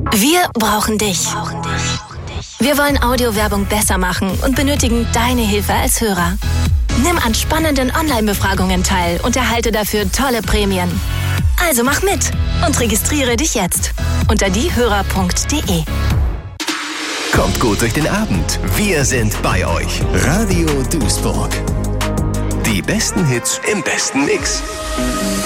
Wir brauchen dich. Wir wollen Audiowerbung besser machen und benötigen deine Hilfe als Hörer. Nimm an spannenden Online-Befragungen teil und erhalte dafür tolle Prämien. Also mach mit und registriere dich jetzt unter diehörer.de. Kommt gut durch den Abend. Wir sind bei euch. Radio Duisburg. Die besten Hits im besten Mix.